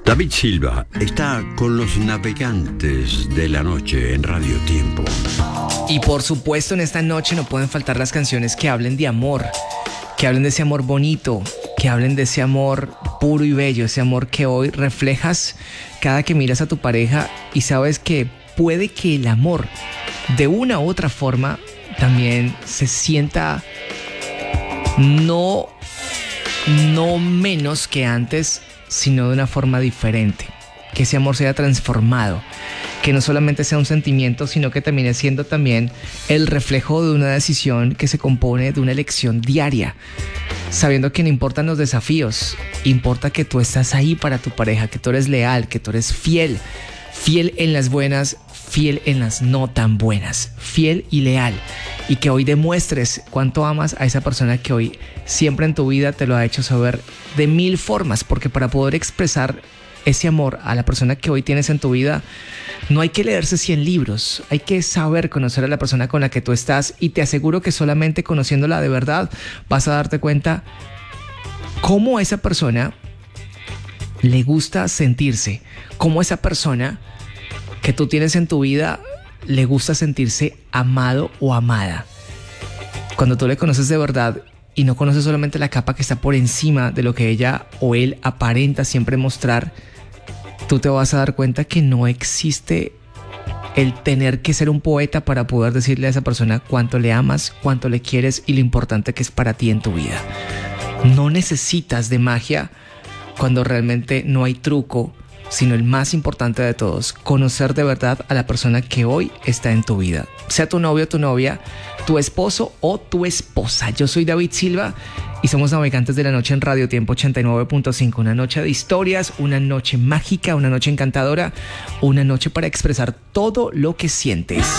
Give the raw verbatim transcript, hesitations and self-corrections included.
David Silva está con los navegantes de la noche en Radio Tiempo. Y por supuesto en esta noche no pueden faltar las canciones que hablen de amor, que hablen de ese amor bonito, que hablen de ese amor puro y bello, ese amor que hoy reflejas cada que miras a tu pareja y sabes que puede que el amor de una u otra forma también se sienta no, no menos que antes, sino de una forma diferente, que ese amor sea transformado, que no solamente sea un sentimiento, sino que también es siendo también el reflejo de una decisión que se compone de una elección diaria, sabiendo que no importan los desafíos, importa que tú estás ahí para tu pareja, que tú eres leal, que tú eres fiel, fiel en las buenas, fiel en las no tan buenas, fiel y leal, y que hoy demuestres cuánto amas a esa persona que hoy siempre en tu vida te lo ha hecho saber de mil formas, porque para poder expresar ese amor a la persona que hoy tienes en tu vida, no hay que leerse cien libros, hay que saber conocer a la persona con la que tú estás, y te aseguro que solamente conociéndola de verdad vas a darte cuenta cómo a esa persona le gusta sentirse, cómo a esa persona que tú tienes en tu vida le gusta sentirse amado o amada. Cuando tú le conoces de verdad y no conoces solamente la capa que está por encima de lo que ella o él aparenta siempre mostrar, tú te vas a dar cuenta que no existe el tener que ser un poeta para poder decirle a esa persona cuánto le amas, cuánto le quieres y lo importante que es para ti en tu vida. No necesitas de magia cuando realmente no hay truco, sino el más importante de todos, conocer de verdad a la persona que hoy está en tu vida. Sea tu novio o tu novia, tu esposo o tu esposa. Yo soy David Silva y somos Navegantes de la Noche en Radio Tiempo ochenta y nueve punto cinco. Una noche de historias, una noche mágica, una noche encantadora, una noche para expresar todo lo que sientes.